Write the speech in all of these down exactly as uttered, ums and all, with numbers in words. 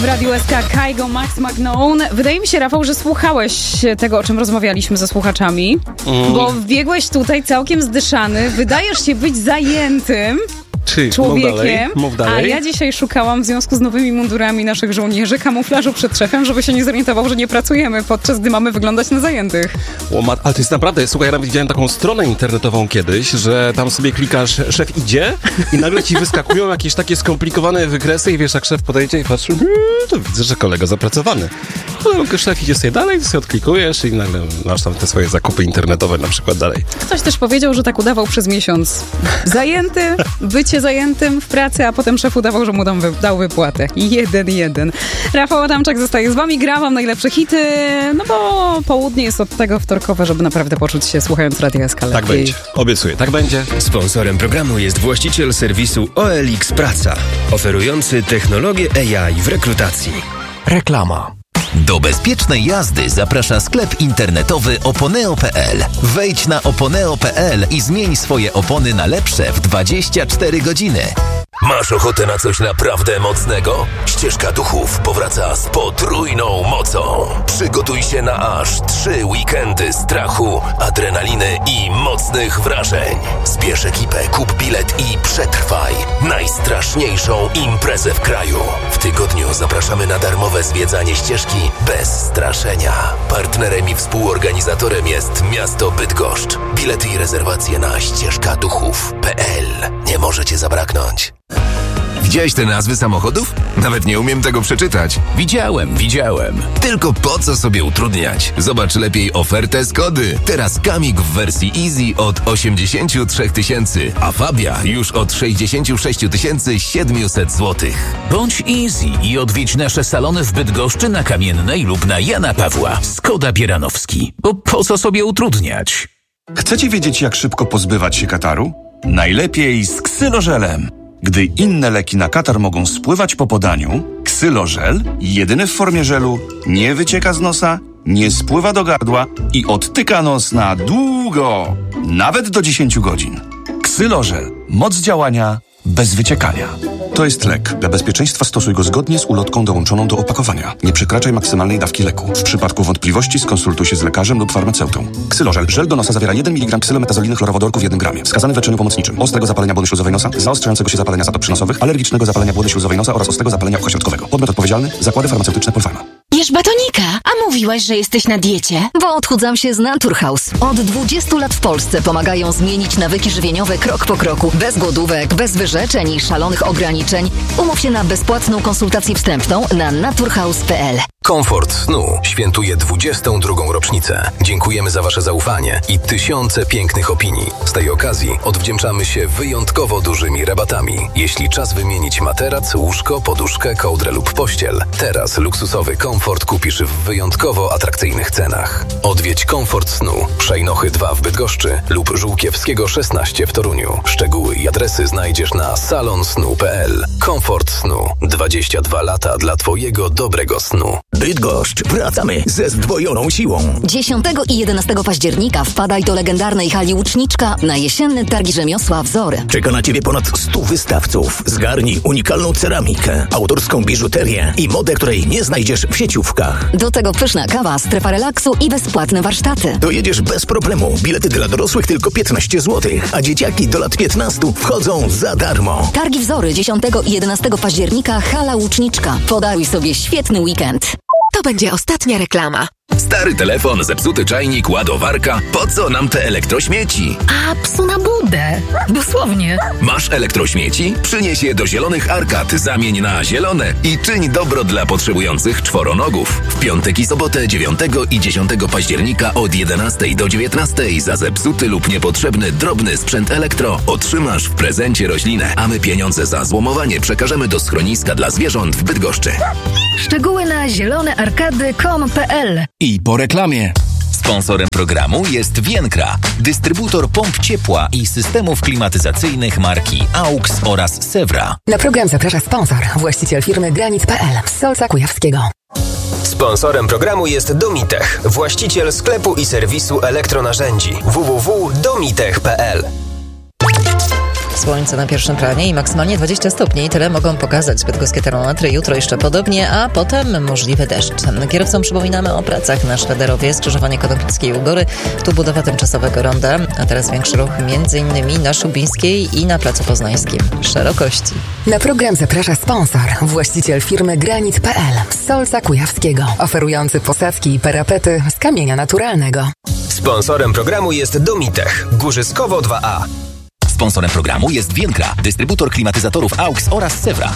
W Radiu S K Kygo, Max McKnown. Wydaje mi się, Rafał, że słuchałeś tego, o czym rozmawialiśmy ze słuchaczami, mm. bo wbiegłeś tutaj całkiem zdyszany. Wydajesz się być zajętym Czy, człowiekiem, mów dalej, mów dalej. A ja dzisiaj szukałam w związku z nowymi mundurami naszych żołnierzy kamuflażu przed szefem, żeby się nie zorientował, że nie pracujemy, podczas gdy mamy wyglądać na zajętych. O, ma, ale to jest naprawdę, słuchaj, ja nawet widziałem taką stronę internetową kiedyś, że tam sobie klikasz, szef idzie i nagle ci wyskakują jakieś takie skomplikowane wykresy i wiesz, jak szef podejdzie i patrzy, hmm, to widzę, że kolega zapracowany. Potem szef idzie sobie dalej, ty sobie odklikujesz i nagle masz tam te swoje zakupy internetowe na przykład dalej. Ktoś też powiedział, że tak udawał przez miesiąc. Zajęty, bycie zajętym w pracy, a potem szef udawał, że mu dam wy, dał wypłatę. Jeden, jeden. Rafał Adamczak zostaje z wami, gra wam najlepsze hity, no bo południe jest od tego wtorkowe, żeby naprawdę poczuć się, słuchając Radia S K lepiej. Tak będzie, obiecuję, tak będzie. Sponsorem programu jest właściciel serwisu O L X Praca, oferujący technologię A I w rekrutacji. Reklama. Do bezpiecznej jazdy zaprasza sklep internetowy oponeo kropka p l. Wejdź na oponeo kropka p l i zmień swoje opony na lepsze w dwadzieścia cztery godziny. Masz ochotę na coś naprawdę mocnego? Ścieżka Duchów powraca z potrójną mocą. Przygotuj się na aż trzy weekendy strachu, adrenaliny i mocnych wrażeń. Zbierz ekipę, kup bilet i przetrwaj najstraszniejszą imprezę w kraju. W tygodniu zapraszamy na darmowe zwiedzanie ścieżki bez straszenia. Partnerem i współorganizatorem jest miasto Bydgoszcz. Bilety i rezerwacje na ścieżka duchów kropka p l. Nie możecie zabraknąć. Widziałeś te nazwy samochodów? Nawet nie umiem tego przeczytać. Widziałem, widziałem. Tylko po co sobie utrudniać? Zobacz lepiej ofertę Skody. Teraz Kamik w wersji Easy od osiemdziesiąt trzy tysięcy, a Fabia już od sześćdziesiąt sześć tysięcy siedemset złotych. Bądź Easy i odwiedź nasze salony w Bydgoszczy na Kamiennej lub na Jana Pawła. Skoda Pieranowski. Bo po co sobie utrudniać? Chcecie wiedzieć, jak szybko pozbywać się kataru? Najlepiej z ksylożelem. Gdy inne leki na katar mogą spływać po podaniu, ksylożel, jedyny w formie żelu, nie wycieka z nosa, nie spływa do gardła i odtyka nos na długo, nawet do dziesięć godzin. Ksylożel. Moc działania bez wyciekania. To jest lek. Dla bezpieczeństwa stosuj go zgodnie z ulotką dołączoną do opakowania. Nie przekraczaj maksymalnej dawki leku. W przypadku wątpliwości skonsultuj się z lekarzem lub farmaceutą. Ksylożel. Żel do nosa zawiera jeden miligram ksylometazoliny chlorowodorku w jednym gramie. Wskazany w leczeniu pomocniczym. Ostrego zapalenia błony śluzowej nosa, zaostrzającego się zapalenia zatop przynosowych, alergicznego zapalenia błony śluzowej nosa oraz ostrego zapalenia ucha środkowego. Podmiot odpowiedzialny. Zakłady farmaceutyczne Polpharma. Jesz batonika, a mówiłaś, że jesteś na diecie? Bo odchudzam się z Naturhaus. Od dwudziestu lat w Polsce pomagają zmienić nawyki żywieniowe krok po kroku. Bez głodówek, bez wyrzeczeń i szalonych ograniczeń. Umów się na bezpłatną konsultację wstępną na naturhaus kropka p l. Komfort snu świętuje dwudziestą drugą rocznicę. Dziękujemy za wasze zaufanie i tysiące pięknych opinii. Z tej okazji odwdzięczamy się wyjątkowo dużymi rabatami. Jeśli czas wymienić materac, łóżko, poduszkę, kołdrę lub pościel, teraz luksusowy komfort kupisz w wyjątkowo atrakcyjnych cenach. Odwiedź Komfort snu Szejnochy dwa w Bydgoszczy lub Żółkiewskiego szesnaście w Toruniu. Szczegóły i adresy znajdziesz na salon snu kropka p l. Komfort snu. dwadzieścia dwa lata dla twojego dobrego snu. Bydgoszcz, wracamy ze zdwojoną siłą. dziesiątego i jedenastego października wpadaj do legendarnej hali Łuczniczka na jesienne targi rzemiosła Wzory. Czeka na ciebie ponad stu wystawców. Zgarnij unikalną ceramikę, autorską biżuterię i modę, której nie znajdziesz w sieciówkach. Do tego pyszna kawa, strefa relaksu i bezpłatne warsztaty. Dojedziesz bez problemu. Bilety dla dorosłych tylko piętnaście złotych, a dzieciaki do lat piętnastu wchodzą za darmo. Targi Wzory dziesiątego i jedenastego października, hala Łuczniczka. Podaruj sobie świetny weekend. To będzie ostatnia reklama. Stary telefon, zepsuty czajnik, ładowarka. Po co nam te elektrośmieci? A psu na budę. Dosłownie. Masz elektrośmieci? Przynieś je do Zielonych Arkad, zamień na zielone i czyń dobro dla potrzebujących czworonogów. W piątek i sobotę dziewiątego i dziesiątego października od jedenastej do dziewiętnastej za zepsuty lub niepotrzebny drobny sprzęt elektro otrzymasz w prezencie roślinę, a my pieniądze za złomowanie przekażemy do schroniska dla zwierząt w Bydgoszczy. Szczegóły na zielone arkady kropka com kropka p l. I po reklamie. Sponsorem programu jest Vienkra, dystrybutor pomp ciepła i systemów klimatyzacyjnych marki AUX oraz Sewra. Na program zaprasza sponsor, właściciel firmy Granic kropka p l z Solca Kujawskiego. Sponsorem programu jest Domitech, właściciel sklepu i serwisu elektronarzędzi w w w kropka domitech kropka p l. Słońce na pierwszym planie i maksymalnie dwadzieścia stopni. Tyle mogą pokazać bydgoskie termometry. Jutro jeszcze podobnie, a potem możliwy deszcz. Kierowcom przypominamy o pracach na Szwederowie, skrzyżowanie Konopnickiej u Góry. Tu budowa tymczasowego ronda, a teraz większy ruch między innymi na Szubińskiej i na Placu Poznańskim. Szerokości. Na program zaprasza sponsor, właściciel firmy Granit kropka pe el z Solca Kujawskiego, oferujący posadzki i parapety z kamienia naturalnego. Sponsorem programu jest Domitech, Górzyskowo dwa a. Sponsorem programu jest Więkra, dystrybutor klimatyzatorów A U X oraz Sewra.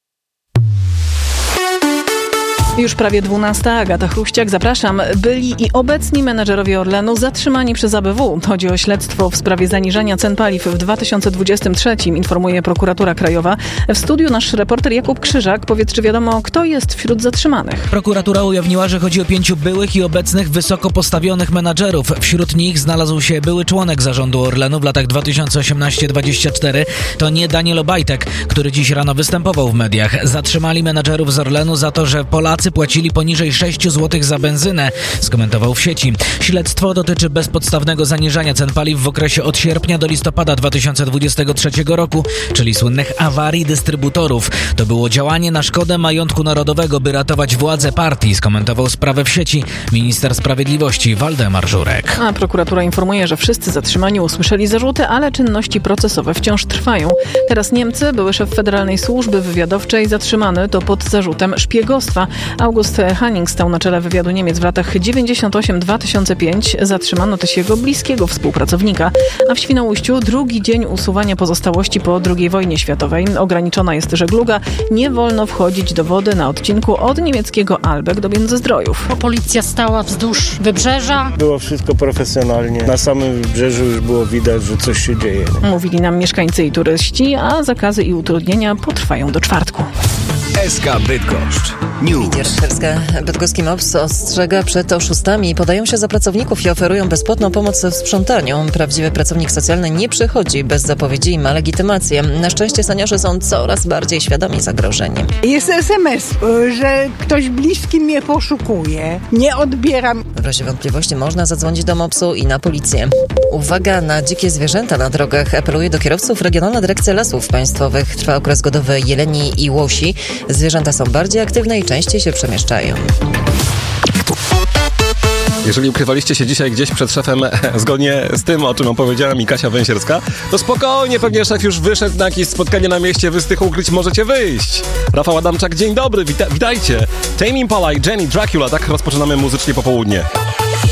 Już prawie dwunasta. Agata Chruściak, zapraszam. Byli i obecni menedżerowie Orlenu zatrzymani przez A B W. Chodzi o śledztwo w sprawie zaniżania cen paliw w dwa tysiące dwudziestym trzecim, informuje prokuratura krajowa. W studiu nasz reporter Jakub Krzyżak. Powiedz, czy wiadomo, kto jest wśród zatrzymanych? Prokuratura ujawniła, że chodzi o pięciu byłych i obecnych wysoko postawionych menadżerów. Wśród nich znalazł się były członek zarządu Orlenu w latach dwa tysiące osiemnasty do dwudziestego czwartego. To nie Daniel Obajtek, który dziś rano występował w mediach. Zatrzymali menadżerów z Orlenu za to, że Polacy płacili poniżej sześć złotych za benzynę, skomentował w sieci. Śledztwo dotyczy bezpodstawnego zaniżania cen paliw w okresie od sierpnia do listopada dwa tysiące dwudziestego trzeciego roku, czyli słynnych awarii dystrybutorów. To było działanie na szkodę majątku narodowego, by ratować władzę partii, skomentował sprawę w sieci minister sprawiedliwości Waldemar Żurek. A prokuratura informuje, że wszyscy zatrzymani usłyszeli zarzuty, ale czynności procesowe wciąż trwają. Teraz Niemcy, były szef Federalnej Służby Wywiadowczej, zatrzymany to pod zarzutem szpiegostwa. August Hanning stał na czele wywiadu Niemiec w latach dziewięćdziesiątym ósmym do dwa tysiące piątego. Zatrzymano też jego bliskiego współpracownika. A w Świnoujściu drugi dzień usuwania pozostałości po drugiej wojnie światowej. Ograniczona jest żegluga. Nie wolno wchodzić do wody na odcinku od niemieckiego Albek do Międzyzdrojów. Policja stała wzdłuż wybrzeża. Było wszystko profesjonalnie. Na samym wybrzeżu już było widać, że coś się dzieje. Mówili nam mieszkańcy i turyści, a zakazy i utrudnienia potrwają do czwartku. S K Bydgoszcz News. Bydgoski M O P S ostrzega przed oszustami. Podają się za pracowników i oferują bezpłatną pomoc w sprzątaniu. Prawdziwy pracownik socjalny nie przychodzi bez zapowiedzi i ma legitymację. Na szczęście seniorzy są coraz bardziej świadomi zagrożenia. Jest es em es, że ktoś bliski mnie poszukuje. Nie odbieram. W razie wątpliwości można zadzwonić do M O P S-u i na policję. Uwaga na dzikie zwierzęta na drogach. Apeluje do kierowców Regionalna Dyrekcja Lasów Państwowych. Trwa okres godowy jeleni i łosi. Zwierzęta są bardziej aktywne i częściej się przemieszczają. Jeżeli ukrywaliście się dzisiaj gdzieś przed szefem zgodnie z tym, o czym opowiedziała mi Kasia Węsierska, to spokojnie, pewnie szef już wyszedł na jakieś spotkanie na mieście, wy z tych ukryć możecie wyjść. Rafał Adamczak, dzień dobry, wita- witajcie. Tame Impala i Jenny Dracula, tak rozpoczynamy muzycznie popołudnie.